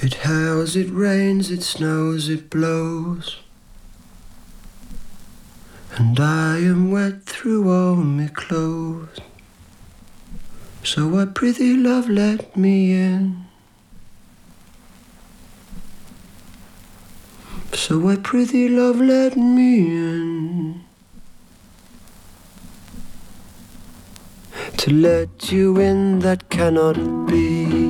It hails, it rains, it snows, it blows, and I am wet through all my clothes. So I prithee, love, let me in. So I prithee, love, let me in. To let you in, that cannot be.